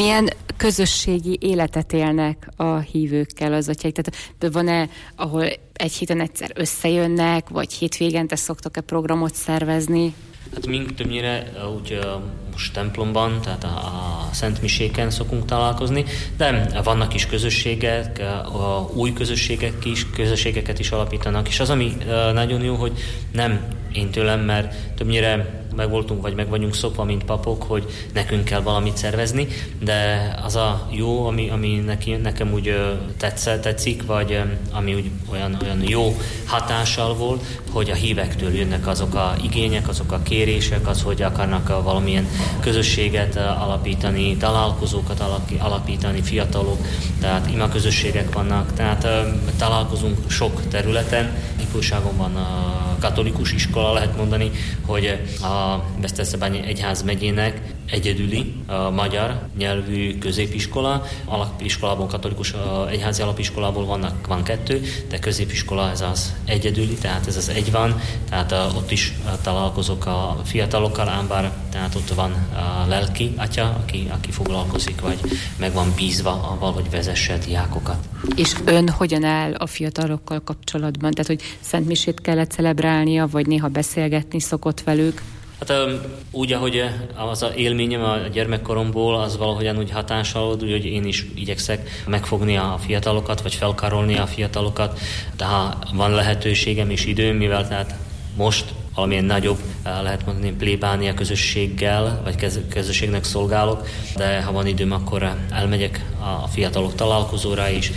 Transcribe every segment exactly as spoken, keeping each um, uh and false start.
Milyen közösségi életet élnek a hívőkkel az atyáik? Tehát van-e, ahol egy héten egyszer összejönnek, vagy hétvégente szoktak-e programot szervezni? Hát mink többnyire úgy most templomban, tehát a, a szentmiséken szokunk találkozni, de vannak is közösségek, a új közösségek is, közösségeket is alapítanak, és az, ami nagyon jó, hogy nem én tőlem, mert többnyire meg voltunk, vagy meg vagyunk szokva, mint papok, hogy nekünk kell valamit szervezni, de az a jó, ami, ami neki, nekem úgy tetsz, tetszik, vagy ami úgy olyan, olyan jó hatással volt, hogy a hívektől jönnek azok a igények, azok a kérések, az, hogy akarnak valamilyen közösséget alapítani, találkozókat alapítani, fiatalok, tehát imaközösségek vannak, tehát találkozunk sok területen. Ifjúságon van a katolikus iskola, lehet mondani, hogy a Beszterszebányi Egyház megyének egyedüli a magyar nyelvű középiskola. Alapiskolában, katolikus egyházi alapiskolából vannak, van kettő, de középiskola ez az egyedüli, tehát ez az egy van, tehát ott is találkozok a fiatalokkal, ám bár tehát ott van a lelki atya, aki, aki foglalkozik, vagy meg van bízva avval, hogy vezesse diákokat. És ön hogyan áll a fiatalokkal kapcsolatban? Tehát, hogy szentmisét kellett celebrálnia, vagy néha beszélgetni szokott velük? Hát úgy, ahogy az a élményem a gyermekkoromból, az valahogyan úgy hatással volt, úgy, hogy én is igyekszek megfogni a fiatalokat, vagy felkarolni a fiatalokat, de ha van lehetőségem és időm, mivel tehát most valamilyen nagyobb, lehet mondani, plébánia közösséggel, vagy közösségnek szolgálok, de ha van időm, akkor elmegyek a fiatalok találkozóra is,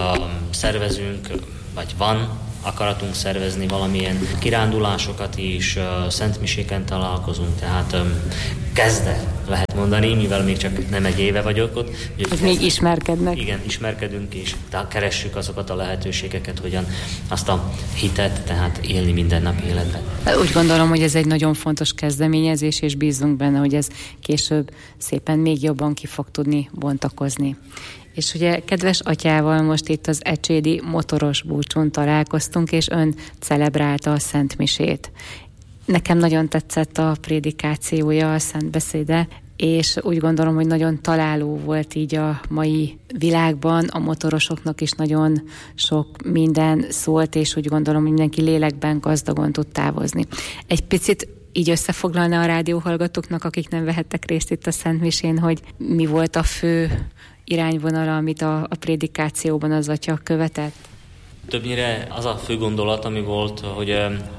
szervezünk, vagy van akaratunk szervezni valamilyen kirándulásokat is, uh, szentmiséken találkozunk, tehát um, kezdet lehet mondani, mivel még csak nem egy éve vagyok ott. Ez még ismerkednek. Igen, ismerkedünk és keressük azokat a lehetőségeket, hogyan azt a hitet, tehát élni minden nap életben. Úgy gondolom, hogy ez egy nagyon fontos kezdeményezés, és bízunk benne, hogy ez később szépen még jobban ki fog tudni bontakozni. És ugye kedves atyával most itt az ecsédi motoros búcsún találkoztunk, és ön celebrálta a szentmisét. Nekem nagyon tetszett a prédikációja, a szentbeszéde, és úgy gondolom, hogy nagyon találó volt így a mai világban, a motorosoknak is nagyon sok minden szólt, és úgy gondolom, hogy mindenki lélekben gazdagon tud távozni. Egy picit így összefoglalna a rádióhallgatóknak, akik nem vehettek részt itt a szentmisén, hogy mi volt a fő irányvonala, amit a, a prédikációban az atya követett? Többnyire az a fő gondolat, ami volt, hogy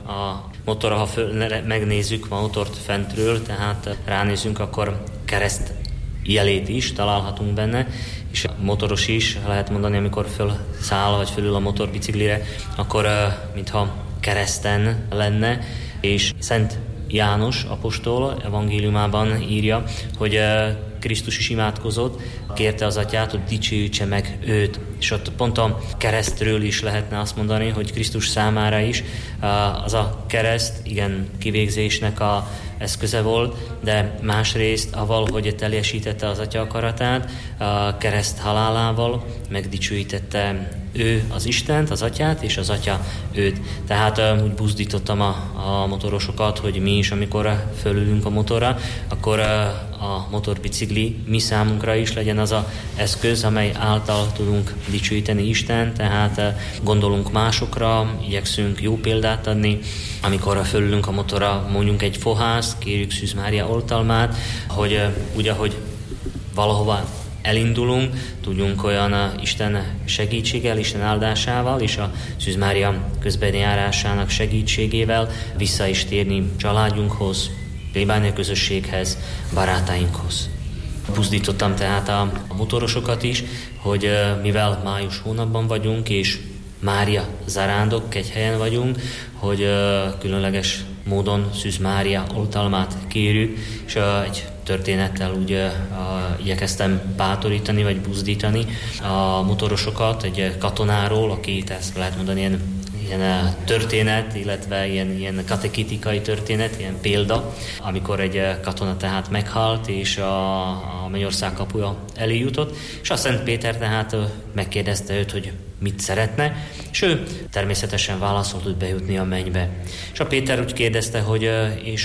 a motorra, ha föl, megnézzük a motort fentről, tehát ránézünk, akkor kereszt jelét is találhatunk benne, és a motoros is, lehet mondani, amikor fölszáll, vagy fölül a motorbiciklire, akkor mintha kereszten lenne, és Szent János apostol evangéliumában írja, hogy Krisztus is imádkozott, kérte az atyát, hogy dicsőítse meg őt. És ott pont a keresztről is lehetne azt mondani, hogy Krisztus számára is az a kereszt, igen, kivégzésnek a eszköze volt, de másrészt, avval, hogy teljesítette az atya akaratát, a kereszt halálával megdicsőítette ő az Istent, az atyát, és az atya őt. Tehát úgy buzdítottam a, a motorosokat, hogy mi is, amikor fölülünk a motorra, akkor a motorbicikli mi számunkra is legyen az a eszköz, amely által tudunk dicsőíteni Istent, tehát gondolunk másokra, igyekszünk jó példát adni. Amikor fölülünk a motorra, mondjunk egy fohászt, kérjük Szűz Mária oltalmát, hogy úgy, ahogy valahova elindulunk, tudjunk olyan Isten segítséggel, Isten áldásával és a Szűz Mária közbenjárásának segítségével vissza is térni családjunkhoz, plébánia közösséghez, barátainkhoz. Buzdítottam tehát a motorosokat is, hogy mivel május hónapban vagyunk, és Mária zarándok, egy helyen vagyunk, hogy különleges módon Szűz Mária oltalmát kérjük, és egy történettel úgy uh, igyekeztem bátorítani, vagy buzdítani a motorosokat egy katonáról, aki ezt lehet mondani ilyen, ilyen történet, illetve ilyen, ilyen katechitikai történet, ilyen példa, amikor egy katona tehát meghalt, és a, a Mennyország kapuja elé jutott, és a Szent Péter tehát megkérdezte őt, hogy mit szeretne, és ő természetesen válaszolt, hogy bejutni a mennybe. És a Péter úgy kérdezte, hogy és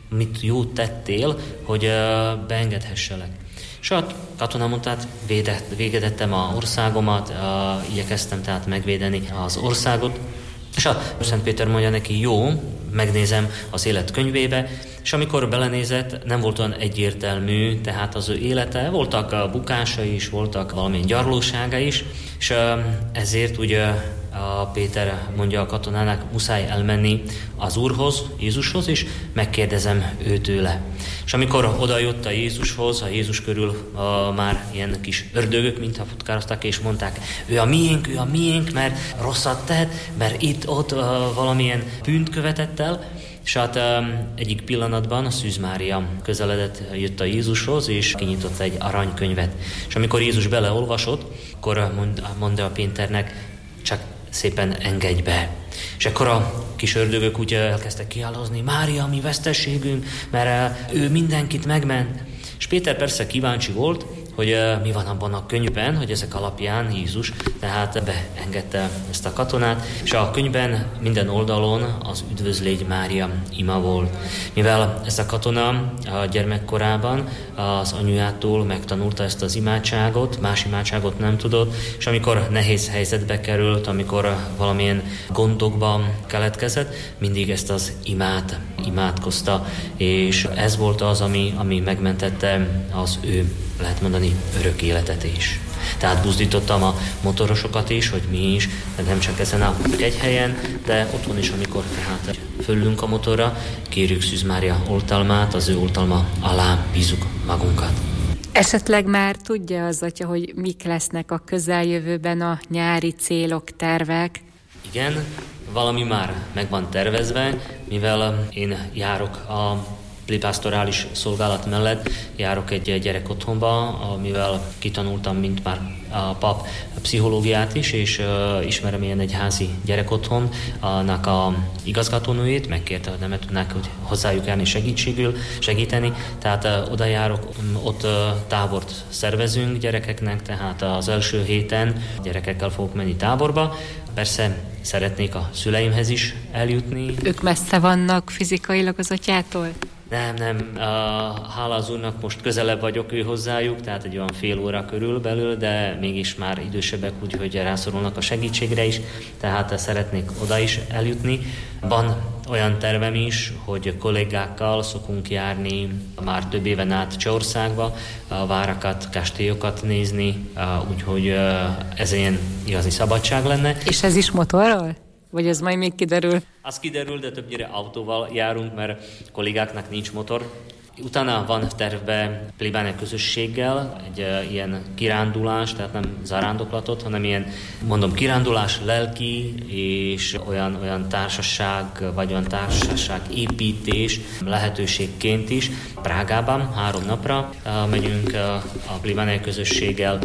mit jót tettél, hogy beengedhesselek. És a katona mondta, hát védettem az országomat, igyekeztem tehát megvédeni az országot, és a Szent Péter mondja neki, jó, megnézem az élet könyvébe, és amikor belenézett, nem volt olyan egyértelmű, tehát az ő élete, voltak bukásai is, voltak valamilyen gyarlósága is, és ezért ugye a Péter mondja a katonának, muszáj elmenni az Úrhoz, Jézushoz, és megkérdezem őt tőle. És amikor oda jött a Jézushoz, a Jézus körül a, már ilyen kis ördögök, mintha futkároztak, és mondták, ő a miénk, ő a miénk, mert rosszat tett, mert itt-ott valamilyen bűnt követett el. És hát um, egyik pillanatban a Szűz Mária közeledett, jött a Jézushoz, és kinyitotta egy aranykönyvet. És amikor Jézus beleolvasott, akkor mond, mondta a Péternek, csak szépen engedj be. És akkor a kis ördögök úgy elkezdtek kiállozni, Mária, mi vesztességünk, mert ő mindenkit megment. És Péter persze kíváncsi volt, hogy uh, mi van abban a könyvben, hogy ezek alapján Jézus tehát beengedte ezt a katonát, és a könyvben minden oldalon az üdvözlégy Mária ima volt. Mivel ez a katona a gyermekkorában az anyujától megtanulta ezt az imádságot, más imádságot nem tudott, és amikor nehéz helyzetbe került, amikor valamilyen gondokban keletkezett, mindig ezt az imát imádkozta, és ez volt az, ami, ami megmentette az ő, lehet mondani, örök életet is. Tehát buzdítottam a motorosokat is, hogy mi is, de nem csak ezen a egy helyen, de otthon is, amikor tehát föllünk a motorra, kérjük Szűz Mária oltalmát, az ő oltalma alá bízunk magunkat. Esetleg már tudja az atya, hogy mik lesznek a közeljövőben a nyári célok, tervek? Igen, valami már meg van tervezve, mivel én járok a pastorális szolgálat mellett, járok egy gyerekotthonba, mivel kitanultam, mint már a pap, a pszichológiát is, és uh, ismerem ilyen egy házi gyerekotthon, annak a igazgatónőjét, megkérte, hogy nem tudnák hogy hozzájuk járni segítségül, segíteni, tehát uh, oda járok, ott uh, tábort szervezünk gyerekeknek, tehát az első héten gyerekekkel fogok menni táborba. Persze szeretnék a szüleimhez is eljutni. Ők messze vannak fizikailag az atyától? Nem, nem, uh, hála az Úrnak most közelebb vagyok ő hozzájuk, tehát egy olyan fél óra körül belül, de mégis már idősebbek, úgyhogy rászorulnak a segítségre is, tehát szeretnék oda is eljutni. Van olyan tervem is, hogy kollégákkal szokunk járni már több éven át Csehországba, a várakat, kastélyokat nézni, uh, úgyhogy uh, ez ilyen igazi szabadság lenne. És ez is motorral? Vagy ez majd még kiderül? Az kiderül, de többnyire autóval járunk, mert kollégáknak nincs motor. Utána van tervbe plébánia közösséggel egy uh, ilyen kirándulás, tehát nem zarándoklatot, hanem ilyen, mondom, kirándulás, lelki és olyan, olyan társaság, vagy olyan társaság építés lehetőségként is. Prágában három napra uh, megyünk uh, a plébánia közösséggel,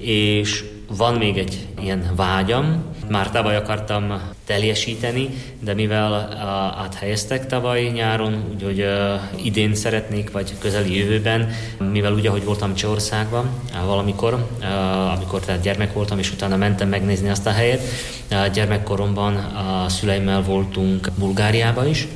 és van még egy ilyen vágyam, már tavaly akartam teljesíteni, de mivel uh, áthelyeztek tavaly nyáron, úgyhogy uh, idén szeretnék, vagy közeli jövőben, mivel ugye, hogy voltam Csehországban uh, valamikor, uh, amikor tehát gyermek voltam, és utána mentem megnézni azt a helyet. Uh, gyermekkoromban a szüleimmel voltunk Bulgáriába is,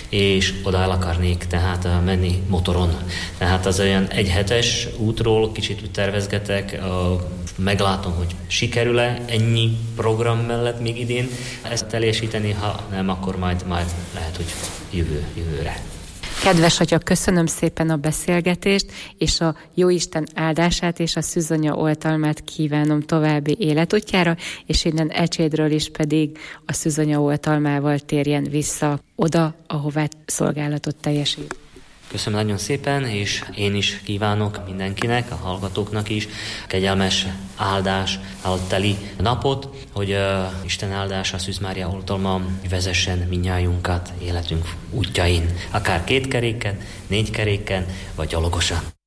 és oda el akarnék tehát uh, menni motoron. Tehát az olyan egyhetes útról kicsit úgy tervezgetek, uh, meglátom, hogy sikerül-e ennyi program mellett még idén ezt teljesíteni, ha nem, akkor majd, majd lehet, hogy jövő, jövőre. Kedves atya, köszönöm szépen a beszélgetést, és a Jóisten áldását és a szűzanya oltalmát kívánom további életútjára, és innen Ecsédről is pedig a szűzanya oltalmával térjen vissza oda, ahová szolgálatot teljesít. Köszönöm nagyon szépen, és én is kívánok mindenkinek, a hallgatóknak is kegyelmes áldás alatt teli napot, hogy uh, Isten áldása, Szűz Mária oltalma vezessen mindnyájunkat életünk útjain, akár két keréken, négy keréken, vagy gyalogosan.